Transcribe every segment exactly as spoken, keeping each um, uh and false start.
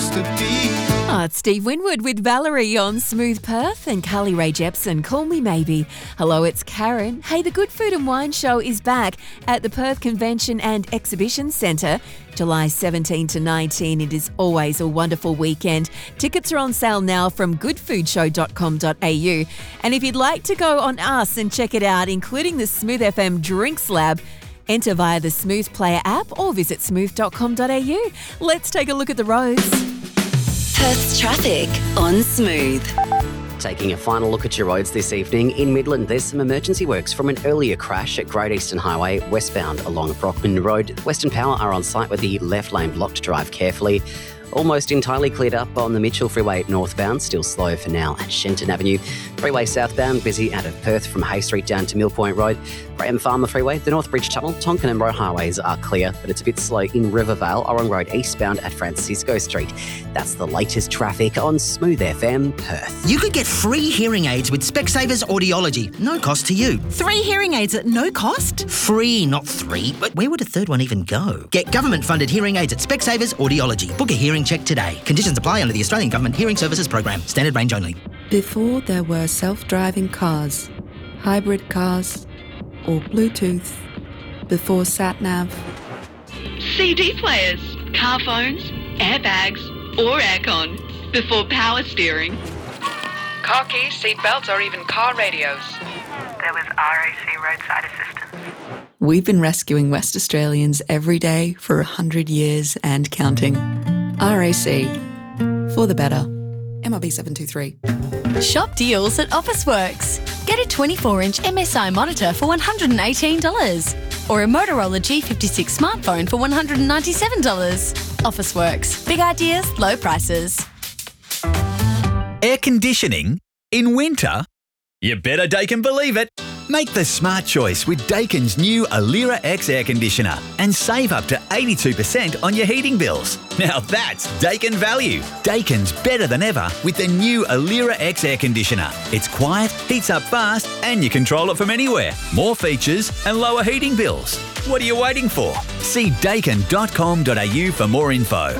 used to be. Oh, it's Steve Winwood with Valerie on Smooth Perth and Carly Rae Jepsen, Call Me Maybe. Hello, it's Karen. Hey, the Good Food and Wine Show is back at the Perth Convention and Exhibition Centre, July seventeenth to nineteenth. It is always a wonderful weekend. Tickets are on sale now from good food show dot com dot a u. And if you'd like to go on us and check it out, including the Smooth F M Drinks Lab, enter via the Smooth Player app or visit smooth dot com dot a u. Let's take a look at the roads. Perth's traffic on Smooth. Taking a final look at your roads this evening. In Midland, there's some emergency works from an earlier crash at Great Eastern Highway, westbound along Brockman Road. Western Power are on site with the left lane blocked. Drive carefully. Almost entirely cleared up on the Mitchell Freeway northbound, still slow for now at Shenton Avenue. Freeway southbound, busy out of Perth from Hay Street down to Mill Point Road. Graham Farmer Freeway, the North Bridge Tunnel, Tonkin and Roe highways are clear, but it's a bit slow in Rivervale, Orong Road eastbound at Francisco Street. That's the latest traffic on Smooth F M Perth. You could get free hearing aids with Specsavers Audiology. No cost to you. Three hearing aids at no cost? Free, not three. But where would a third one even go? Get government-funded hearing aids at Specsavers Audiology. Book a hearing check today. Conditions apply under the Australian Government Hearing Services Program. Standard range only. Before there were self-driving cars, hybrid cars, or Bluetooth, before sat-nav. C D players, car phones, airbags, or aircon, before power steering. Car keys, seat belts, or even car radios. There was R A C roadside assistance. We've been rescuing West Australians every day for a hundred years and counting. R A C, for the better. M R B seven two three. Shop deals at Officeworks. Get a twenty-four inch M S I monitor for one hundred eighteen dollars or a Motorola G fifty-six smartphone for one hundred ninety-seven dollars. Officeworks. Big ideas, low prices. Air conditioning in winter? You better Daikin believe it. Make the smart choice with Daikin's new Alira X air conditioner and save up to eighty-two percent on your heating bills. Now that's Daikin value. Daikin's better than ever with the new Alira X air conditioner. It's quiet, heats up fast, and you control it from anywhere. More features and lower heating bills. What are you waiting for? See daikin dot com dot a u for more info.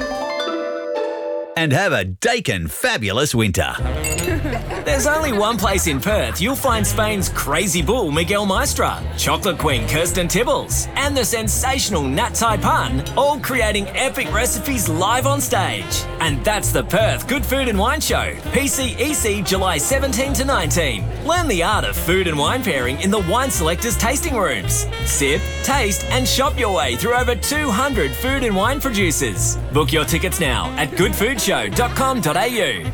And have a Daikin fabulous winter. There's only one place in Perth you'll find Spain's crazy bull Miguel Maestra, chocolate queen Kirsten Tibbles, and the sensational Nat Tai Pun, all creating epic recipes live on stage. And that's the Perth Good Food and Wine Show, P C E C July seventeenth to nineteenth. Learn the art of food and wine pairing in the Wine Selectors tasting rooms. Sip, taste and shop your way through over two hundred food and wine producers. Book your tickets now at good food show dot com dot a u.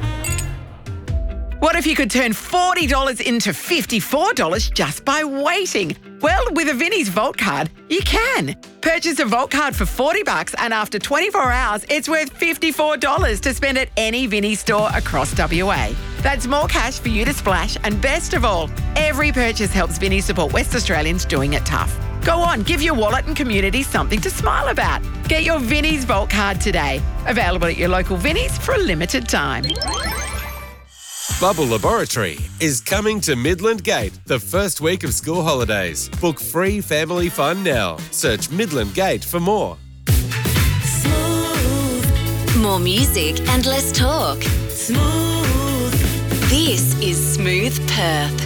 What if you could turn forty dollars into fifty-four dollars just by waiting? Well, with a Vinnie's Vault card, you can. Purchase a Vault card for forty bucks and after twenty-four hours, it's worth fifty-four dollars to spend at any Vinnie's store across W A. That's more cash for you to splash, and best of all, every purchase helps Vinnie support West Australians doing it tough. Go on, give your wallet and community something to smile about. Get your Vinnie's Vault card today. Available at your local Vinnie's for a limited time. Bubble Laboratory is coming to Midland Gate the first week of school holidays. Book free family fun now. Search Midland Gate for more. Smooth. More music and less talk. Smooth. This is Smooth Perth.